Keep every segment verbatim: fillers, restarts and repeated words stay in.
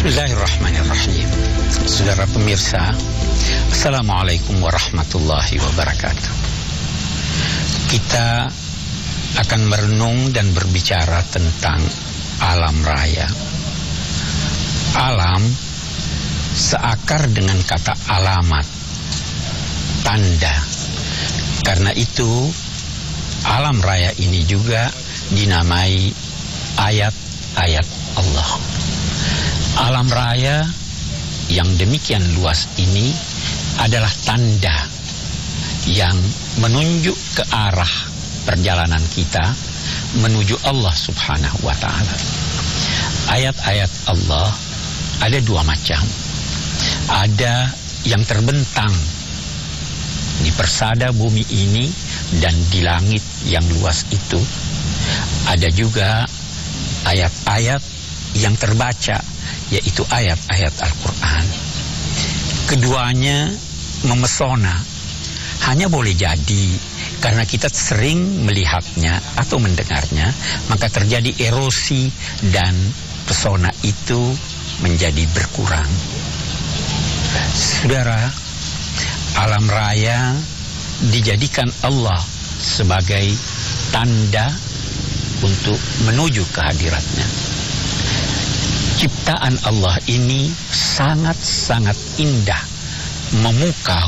Bismillahirrahmanirrahim. Saudara pemirsa, Assalamualaikum warahmatullahi wabarakatuh. Kita akan merenung dan berbicara tentang alam raya. Alam seakar dengan kata alamat, tanda. Karena itu alam raya ini juga dinamai ayat-ayat Allah. Alam raya yang demikian luas ini adalah tanda yang menunjuk ke arah perjalanan kita menuju Allah Subhanahu wa ta'ala. Ayat-ayat Allah ada dua macam. Ada yang terbentang di persada bumi ini dan di langit yang luas itu. Ada juga ayat-ayat yang terbaca, yaitu ayat-ayat Al-Quran. Keduanya memesona. Hanya boleh jadi karena kita sering melihatnya atau mendengarnya, maka terjadi erosi dan pesona itu menjadi berkurang. Saudara, alam raya dijadikan Allah sebagai tanda untuk menuju kehadiratnya. Ciptaan Allah ini sangat-sangat indah, memukau.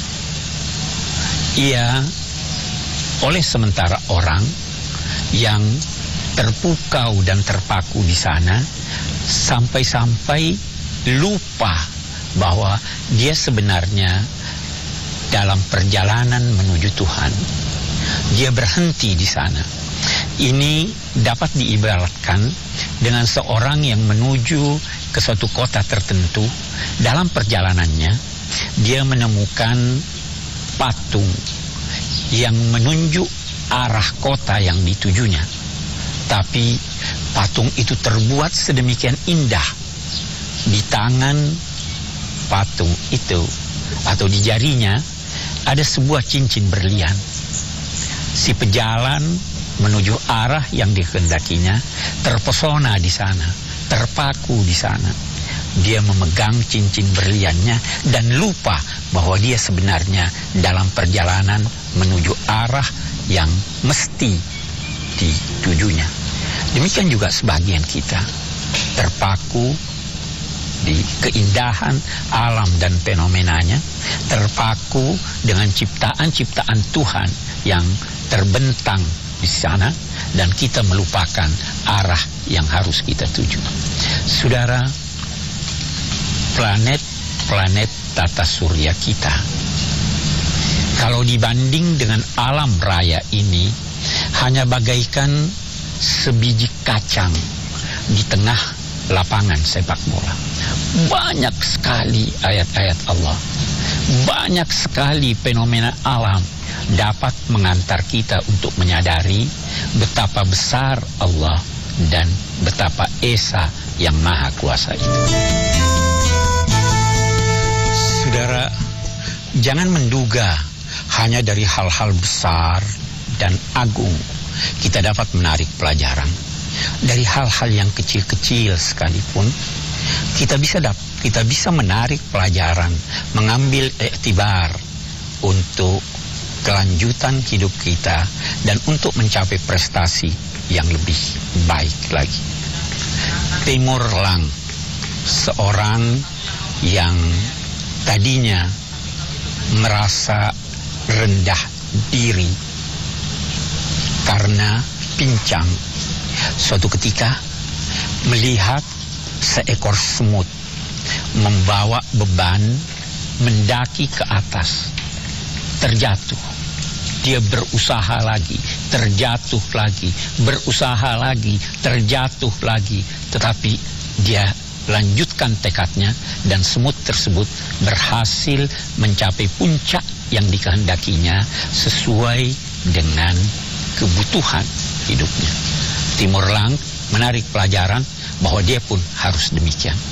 Ia oleh sementara orang yang terpukau dan terpaku di sana sampai-sampai lupa bahwa dia sebenarnya dalam perjalanan menuju Tuhan. Dia berhenti di sana. Ini dapat diibaratkan dengan seorang yang menuju ke suatu kota tertentu. Dalam perjalanannya, dia menemukan patung yang menunjuk arah kota yang ditujunya. Tapi patung itu terbuat sedemikian indah. Di tangan patung itu atau di jarinya ada sebuah cincin berlian. Si pejalan menuju arah yang dikehendakinya terpesona di sana, terpaku di sana. Dia memegang cincin berliannya dan lupa bahwa dia sebenarnya dalam perjalanan menuju arah yang mesti ditujunya. Demikian juga sebagian kita terpaku di keindahan alam dan fenomenanya, terpaku dengan ciptaan-ciptaan Tuhan yang terbentang di sana, dan kita melupakan arah yang harus kita tuju. Saudara, planet-planet tata surya kita, kalau dibanding dengan alam raya ini, hanya bagaikan sebiji kacang di tengah lapangan sepak bola. Banyak sekali ayat-ayat Allah, banyak sekali fenomena alam dapat mengantar kita untuk menyadari betapa besar Allah dan betapa Esa yang Maha Kuasa itu. Saudara, jangan menduga hanya dari hal-hal besar dan agung kita dapat menarik pelajaran. Dari hal-hal yang kecil-kecil sekalipun kita bisa dap- kita bisa menarik pelajaran, mengambil iktibar untuk kelanjutan hidup kita dan untuk mencapai prestasi yang lebih baik lagi. Timur Lang, seorang yang tadinya merasa rendah diri karena pincang, suatu ketika melihat seekor semut membawa beban mendaki ke atas, terjatuh. Dia berusaha lagi, terjatuh lagi, berusaha lagi, terjatuh lagi. Tetapi dia lanjutkan tekadnya dan semut tersebut berhasil mencapai puncak yang dikehendakinya sesuai dengan kebutuhan hidupnya. Timur Lang menarik pelajaran bahwa dia pun harus demikian.